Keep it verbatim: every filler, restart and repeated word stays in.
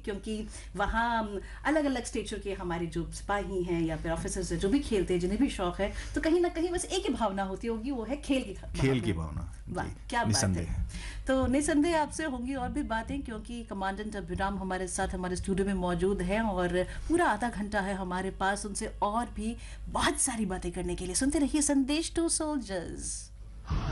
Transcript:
क्योंकि वहाँ अलग अलग स्टेचर के हमारे जो सिपाही हैं या फिर ऑफिसर्स जो भी खेलते हैं, जिन्हें भी शौक है, तो कहीं ना कहीं बस एक ही भावना होती होगी, वो है खेल की खेल की भावना। वाह, क्या बात है। तो निसंदेह आपसे होंगी और भी बातें, क्योंकि कमांडेंट अभिराम हमारे साथ हमारे स्टूडियो में मौजूद हैं और पूरा आधा घंटा है हमारे पास उनसे और भी बहुत सारी बातें करने के लिए। सुनते रहिए संदेश टू सोल्जर्स।